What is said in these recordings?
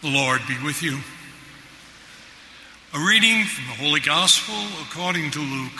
The Lord be with you. A reading from the Holy Gospel according to Luke.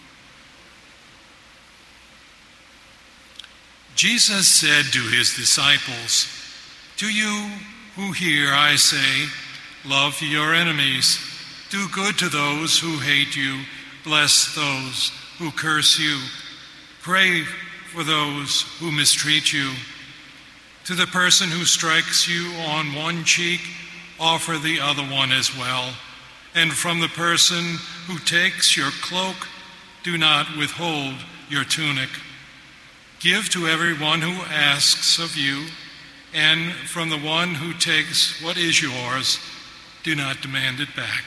Jesus said to his disciples, "To you who hear, I say, love your enemies, do good to those who hate you, bless those who curse you, pray for those who mistreat you. To the person who strikes you on one cheek, offer the other one as well. And from the person who takes your cloak, do not withhold your tunic. Give to everyone who asks of you, and from the one who takes what is yours, do not demand it back.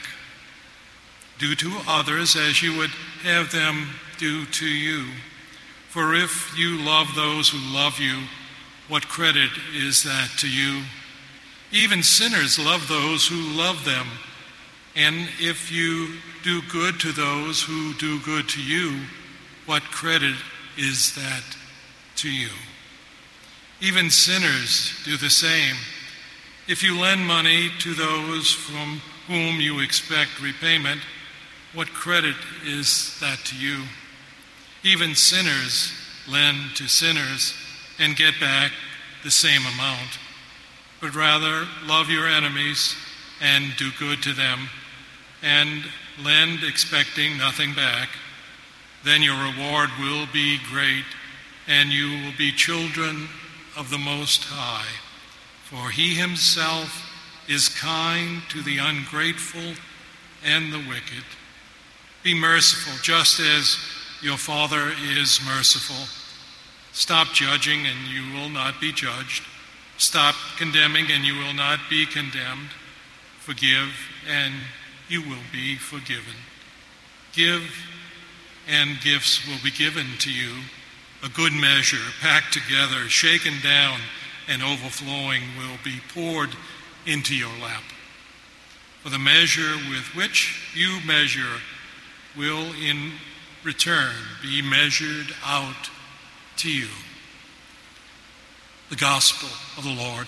Do to others as you would have them do to you. For if you love those who love you, what credit is that to you? Even sinners love those who love them. And if you do good to those who do good to you, what credit is that to you? Even sinners do the same. If you lend money to those from whom you expect repayment, what credit is that to you? Even sinners lend to sinners and get back the same amount. But rather love your enemies and do good to them, and lend expecting nothing back. Then your reward will be great, and you will be children of the Most High. For he himself is kind to the ungrateful and the wicked. Be merciful, just as your Father is merciful. Stop judging, and you will not be judged. Stop condemning, and you will not be condemned. Forgive, and you will be forgiven. Give, and gifts will be given to you. A good measure, packed together, shaken down, and overflowing will be poured into your lap. For the measure with which you measure will in return be measured out to you." The Gospel of the Lord.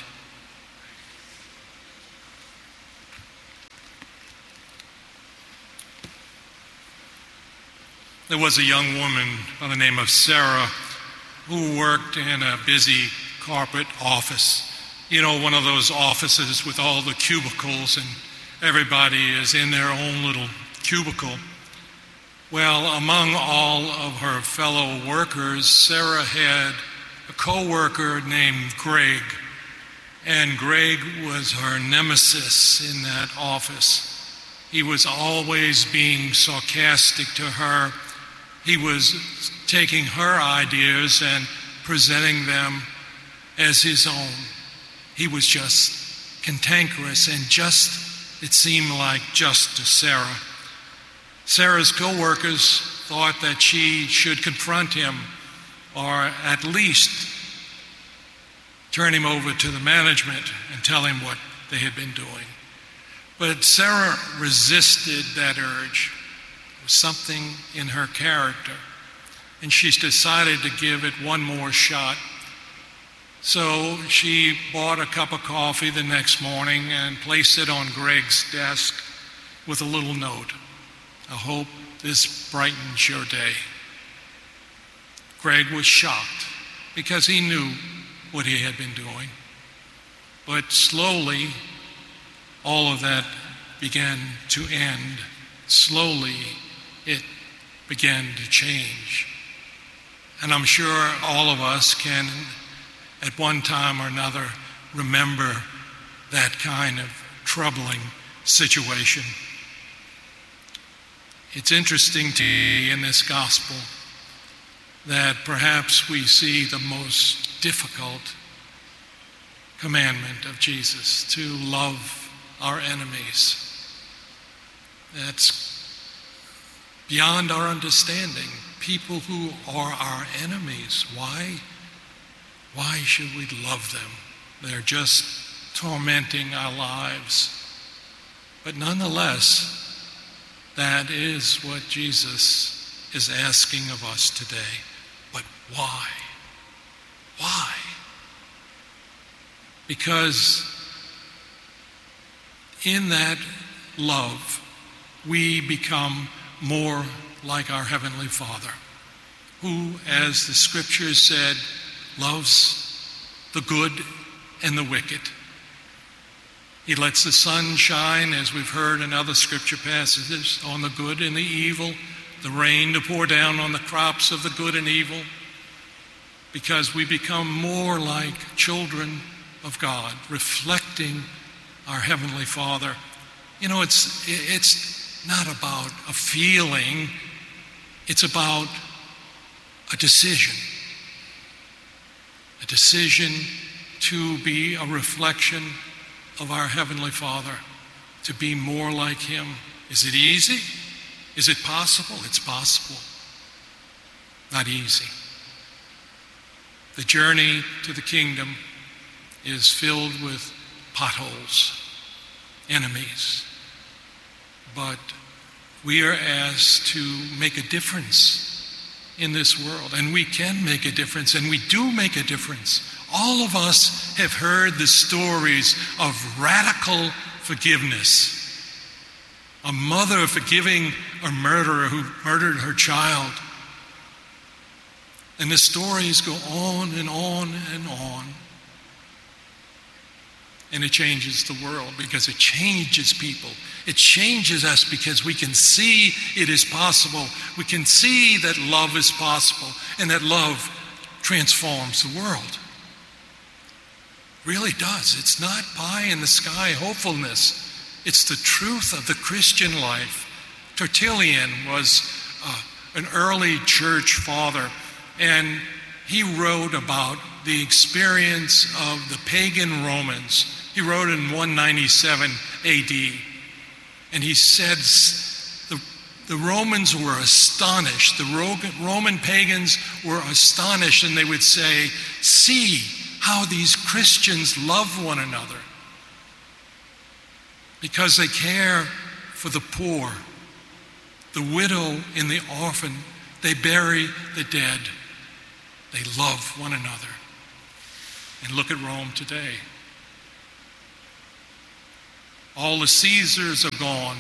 There was a young woman by the name of Sarah who worked in a busy corporate office. You know, one of those offices with all the cubicles and everybody is in their own little cubicle. Well, among all of her fellow workers, Sarah had a co-worker named Greg, and Greg was her nemesis in that office. He was always being sarcastic to her. He was taking her ideas and presenting them as his own. He was just cantankerous and it seemed like just to Sarah. Sarah's co-workers thought that she should confront him, or at least turn him over to the management and tell him what they had been doing. But Sarah resisted that urge. There was something in her character, and she's decided to give it one more shot. So she bought a cup of coffee the next morning and placed it on Greg's desk with a little note. "I hope this brightens your day." Greg was shocked because he knew what he had been doing. But slowly, all of that began to end. Slowly, it began to change. And I'm sure all of us can, at one time or another, remember that kind of troubling situation. It's interesting to me in this gospel that perhaps we see the most difficult commandment of Jesus, to love our enemies. That's beyond our understanding. People who are our enemies, why should we love them? They're just tormenting our lives. But nonetheless, that is what Jesus is asking of us today. But why? Why? Because in that love, we become more like our Heavenly Father, who, as the Scriptures said, loves the good and the wicked. He lets the sun shine, as we've heard in other Scripture passages, on the good and the evil, the rain to pour down on the crops of the good and evil, because we become more like children of God, reflecting our Heavenly Father. You know, it's not about a feeling, it's about a decision. A decision to be a reflection of our Heavenly Father, to be more like Him. Is it easy? Is it possible? It's possible. Not easy. The journey to the kingdom is filled with potholes, enemies. But we are asked to make a difference in this world, and we can make a difference, and we do make a difference. All of us have heard the stories of radical forgiveness. A mother forgiving a murderer who murdered her child. And the stories go on and on and on. And it changes the world because it changes people. It changes us because we can see it is possible. We can see that love is possible and that love transforms the world. It really does. It's not pie in the sky hopefulness. It's the truth of the Christian life. Tertullian was an early church father, and he wrote about the experience of the pagan Romans. He wrote in 197 AD, and he said the Romans were astonished. The Roman pagans were astonished, and they would say, "See how these Christians love one another. Because they care for the poor, the widow and the orphan. They bury the dead. They love one another." And look at Rome today. All the Caesars are gone,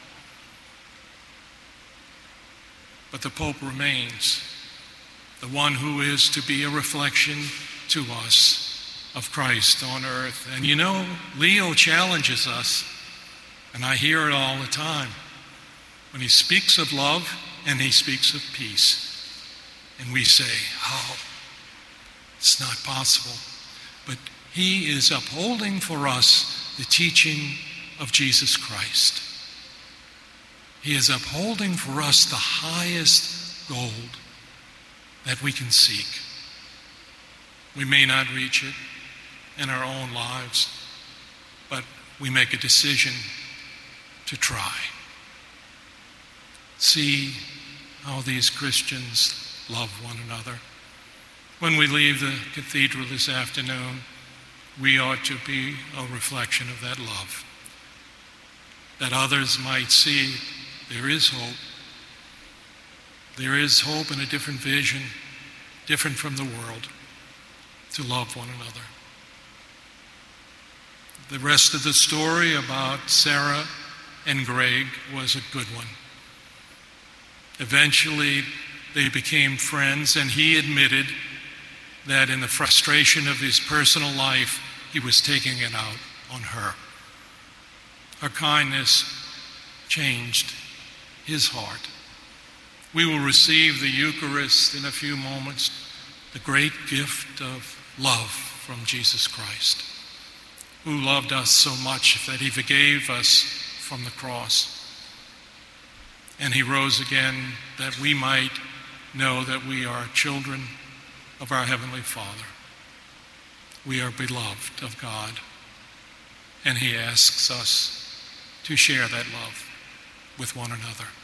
but the Pope remains, the one who is to be a reflection to us of Christ on earth. And you know, Leo challenges us, and I hear it all the time, when he speaks of love and he speaks of peace. And we say, "Oh, it's not possible." But he is upholding for us the teaching of Jesus Christ. He is upholding for us the highest gold that we can seek. We may not reach it in our own lives, but we make a decision to try. See how these Christians love one another. When we leave the cathedral this afternoon, we ought to be a reflection of that love, that others might see there is hope. There is hope in a different vision, different from the world, to love one another. The rest of the story about Sarah and Greg was a good one. Eventually, they became friends, and he admitted that in the frustration of his personal life, he was taking it out on her. Her kindness changed his heart. We will receive the Eucharist in a few moments, the great gift of love from Jesus Christ, who loved us so much that he forgave us from the cross. And he rose again that we might know that we are children of our Heavenly Father. We are beloved of God, and he asks us to share that love with one another.